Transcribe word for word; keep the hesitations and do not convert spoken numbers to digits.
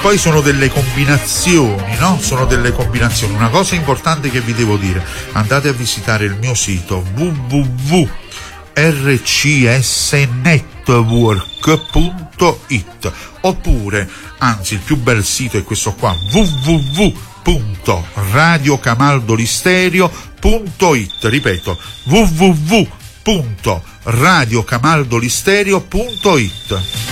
poi sono delle combinazioni, no? Sono delle combinazioni. Una cosa importante che vi devo dire: andate a visitare il mio sito w w w punto r c s network punto i t, oppure, anzi, il più bel sito è questo qua, w w w punto radio camaldolisterio punto i t. Ripeto, w w w punto radio camaldolisterio punto i t.